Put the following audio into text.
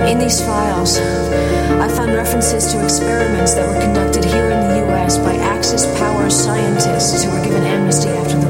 In these files, I found references to experiments that were conducted here in the U.S. by Axis Power scientists who were given amnesty after the